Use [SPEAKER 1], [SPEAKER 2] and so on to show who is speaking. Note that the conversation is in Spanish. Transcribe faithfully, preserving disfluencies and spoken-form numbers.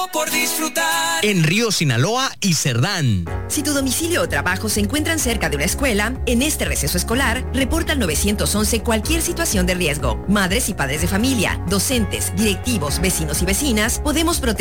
[SPEAKER 1] por disfrutar.
[SPEAKER 2] En Río Sinaloa y Cerdán.
[SPEAKER 3] Si tu domicilio o trabajo se encuentran cerca de una escuela, en este receso escolar, reporta al nueve once cualquier situación de riesgo. Madres y padres de familia, docentes, directivos, vecinos y vecinas, podemos proteger